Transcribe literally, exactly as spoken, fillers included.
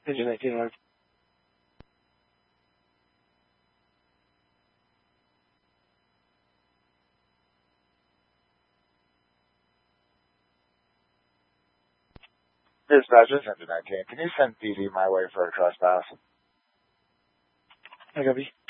Engine nineteen one. Dispatch, this is Engine nineteen. Can you send P D my way for a trespass? I copy.